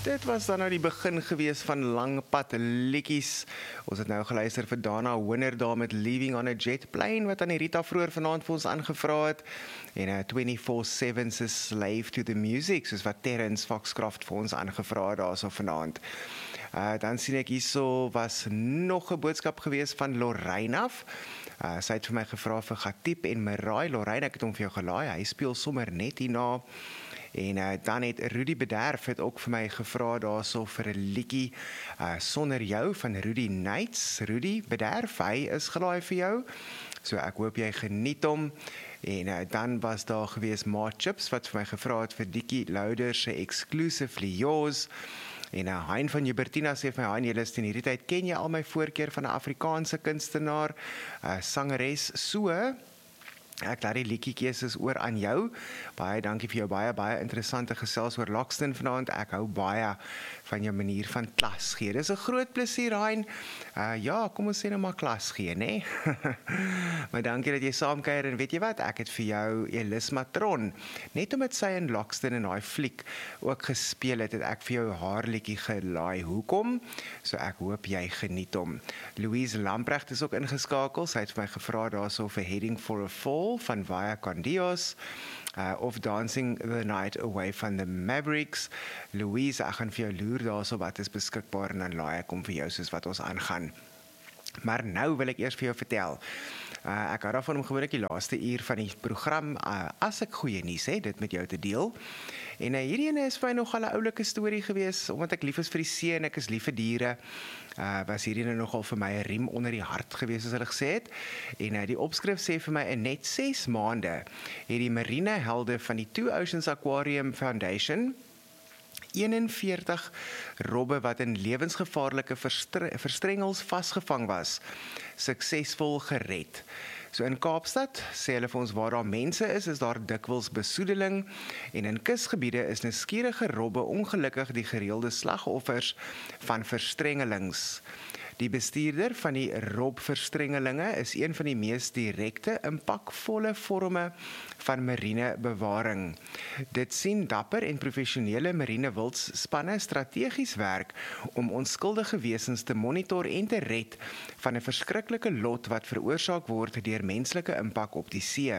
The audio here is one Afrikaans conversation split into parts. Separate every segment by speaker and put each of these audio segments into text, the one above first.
Speaker 1: Dit was dan nou die begin gewees van Langpad liedjies. Ons het nou geluister vir Dana Winner daar met Leaving on a Jet Plane, wat aan die Rita vroeër vanaand vir ons aangevra het. En 24/7 se Slave to the Music, soos wat Terrence Foxcroft vir ons aangevra het daarso vanaand. Dan sien ek hierso was nog 'n boodskap gewees van Lorraine af. Sy het vir my gevra vir Gatiep en Mirai. Lorraine, ek het hom vir jou gelaai, hy speel sommer net hierna. En dan het Rudy Bederf het ook vir my gevra daarso vir 'n liedjie Sonder Jou van Rudy Knights. Rudy Bederf, hy is gelaai vir jou. So ek hoop jy geniet hom. En dan was daar gewees Ma Chips wat vir my gevra het vir Dikkie Louder se Exclusively Yours. En Hein van Jubertina sê vir my, Hein, jy is in hierdie tyd, ken jy al my voorkeur van 'n Afrikaanse kunstenaar, sangeres, so ek laat die liedjies oor aan jou. Baie dankie vir jou baie interessante gesels oor Lockston vanaand. Ek hou baie van jou manier van klas gee. Dis 'n groot plesier, Hein. Ja, kom ons sê nou maar klas gee, né? Maar dankie dat jy saamkuier en weet jy wat? Ek het vir jou Elis Matron. Net omdat sy in Lockston in daai fliek ook gespeel het, het ek vir jou haar liedjie gelaai. Hoekom? So ek hoop jy geniet hom. Louise Lamprecht is ook ingeskakel. Sy het vir my gevra daarso vir Heading for a Fall van Vaya con Dios, of Dancing the Night Away van the Mavericks. Louise, ek gaan vir jou loer daarso wat is beskikbaar en dan laai ek om vir jou soos wat ons aangaan. Maar nou wil ek eers vir jou vertel. Ek hou daarvan om gewoonlik die laaste uur van die program, as ek goeie nuus het, dit met jou te deel. En hierdie ene is vir my nogal 'n oulike storie gewees, omdat ek lief is vir die see en ek is lief vir diere. Was hierdie ene nogal vir my 'n riem onder die hart gewees, soos hulle gesê het. En die opskrif sê vir my, in net 6 maande het die marine helde van die Two Oceans Aquarium Foundation 41 robbe wat in lewensgevaarlike verstrengels vasgevang was, suksesvol gered. So in Kaapstad, sê hulle vir ons, waar daar mense is daar dikwels besoedeling, en in kusgebiede is nuuskierige robbe ongelukkig die gereelde slagoffers van verstrengelings. Die bestuurder van die robverstrengelinge is een van die mees direkte, impakvolle vorme van marine bewaring. Dit sien dapper en professionele marine wildspanne strategies werk om onskuldige wesens te monitor en te red van 'n verskriklike lot wat veroorsaak word deur menslike impak op die see.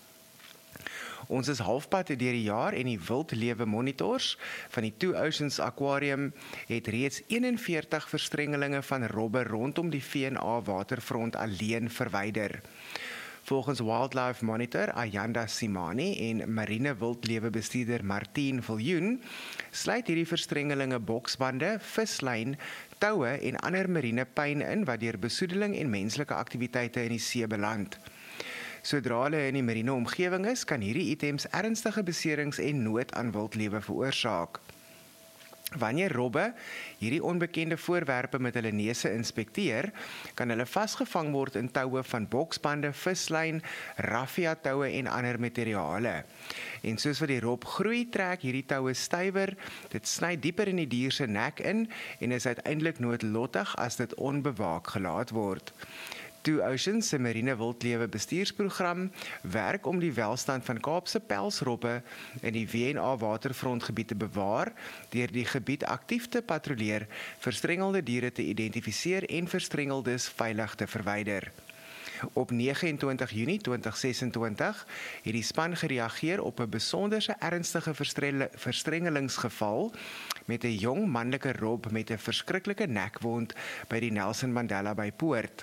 Speaker 1: Ons is halfpad deur die jaar en die wildlewe monitors van die Two Oceans Aquarium het reeds 41 verstrengelinge van robbe rondom die V&A waterfront alleen verwyder. Volgens Wildlife Monitor Ayanda Simani en marine wildlewe bestuurder Martien Viljoen sluit hierdie verstrengelinge boksbande, vislyn, toue en ander marine pyn in wat deur besoedeling en menslike aktiwiteite in die see beland. Sodra hulle in die marine omgewing is, kan hierdie items ernstige beserings en nood aan wildlewe veroorsaak. Wanneer robbe hierdie onbekende voorwerpe met hulle neuse inspekteer, kan hulle vasgevang word in toue van boksbande, vislyn, raffia toue en ander materiale. En soos wat die rob groei, trek hierdie toue stywer, dit sny dieper in die dier se nek in en is uiteindelik noodlottig as dit onbewaak gelaat word. Two Oceans se marine wildlewe bestuursprogram werk om die welstand van Kaapse pelsrobbe in die V&A waterfrontgebied te bewaar, deur die gebied aktief te patrolleer, verstrengelde diere te identifiseer en verstrengeldes veilig te verwyder. Op 29 Junie 2026 het die span gereageer op 'n besonderse ernstige verstrengelingsgeval met 'n jong manlike rob met 'n verskriklike nekwond by die Nelson Mandela Bay Poort.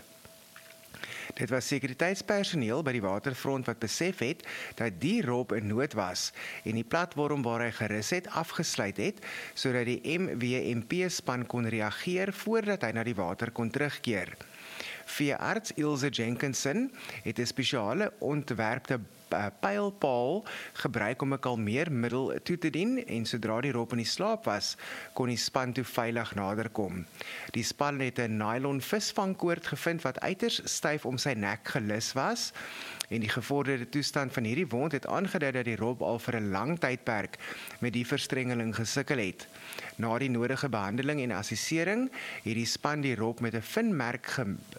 Speaker 1: Dit was sekuriteitspersoneel by die waterfront wat besef het dat die rob in nood was en die platform waar hy gerus het afgesluit het, sodat die MWMP-span kon reageer voordat hy na die water kon terugkeer. Veearts Ilse Jenkinson het 'n spesiale ontwerpte pylpaal gebruik om 'n kalmeermiddel toe te dien en sodra die rob in die slaap was, kon die span toe veilig naderkom. Die span het 'n nylon visvangkoord gevind wat uiters styf om sy nek gelis was en die gevorderde toestand van hierdie wond het aangedui dat die rob al vir 'n lang tydperk met die verstrengeling gesukkel het. Na die nodige behandeling en assessering het die span die rob met 'n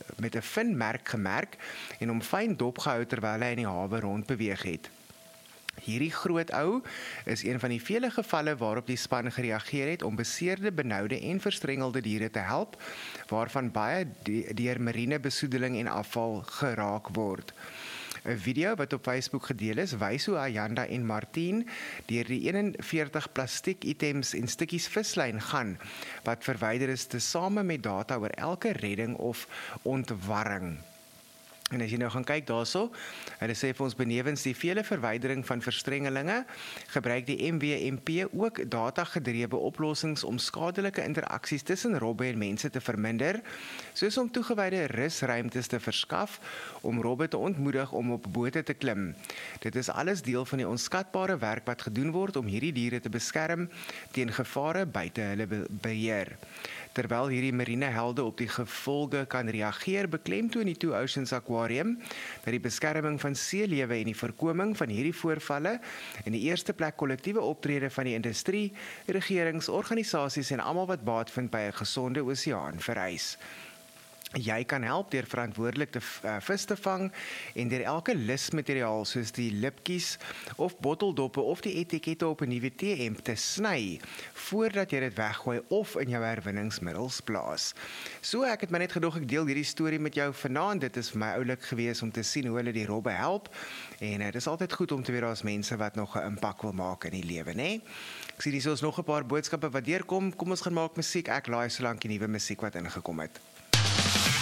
Speaker 1: vinmerk gemerk en hom fyn dopgehou terwyl hy in die hawe rondbeweeg het. Hierdie groot ou is een van die vele gevalle waarop die span gereageer het om beseerde, benoude en verstrengelde diere te help, waarvan baie deur mariene besoedeling en afval geraak word. 'n Video wat op Facebook gedeel is, wys hoe Ayanda en Martien deur die 41 plastiek items en stukkies vislyn gaan, wat verwyder is tesame met data oor elke redding of ontwarring. En as jy nou gaan kyk daarso, hulle sê vir ons benewens die vele verwydering van verstrengelinge, gebruik die MWMP ook data-gedrewe oplossings om skadelike interaksies tussen robbe en mense te verminder, soos om toegewyde rusruimtes te verskaf, om robbe te ontmoedig om op bote te klim. Dit is alles deel van die onskatbare werk wat gedoen word om hierdie diere te beskerm teen gevare buite hulle beheer. Terwyl hierdie marine helde op die gevolge kan reageer, beklemtoon die Two Oceans Aquarium dat die beskerming van seelewe en die voorkoming van hierdie voorvalle in die eerste plek kollektiewe optrede van die industrie, regerings, organisasies en almal wat baat vind by 'n gesonde oseaan vereis. Jy kan help deur verantwoordelik vis te vang en deur elke lusmateriaal soos die lipkies of botteldoppe of die etikette op 'n nuwe teehemp te sny voordat jy dit weggooi of in jou herwinningsmiddels plaas. So ek het my net gedog ek deel hierdie storie met jou vanaand. Dit is vir my oulik gewees om te sien hoe hulle die robbe help en dit is altyd goed om te weet daar's mense wat nog 'n impak wil maak in die lewe, né? Ek sien hier is nog 'n paar boodskappe wat deurkom. Kom ons gaan maak musiek. Ek laai solank die nuwe musiek wat ingekom het.